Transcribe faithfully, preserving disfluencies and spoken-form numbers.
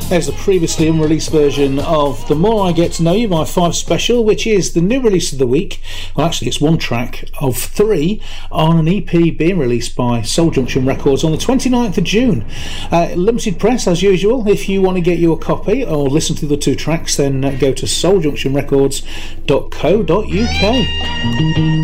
There's the previously unreleased version of The More I Get to Know You by Five Special, which is the new release of the week. Well, actually, it's one track of three on an E P being released by Soul Junction Records on the twenty-ninth of June. Uh, limited press, as usual. If you want to get your copy or listen to the two tracks, then uh, go to soul junction records dot co dot uk.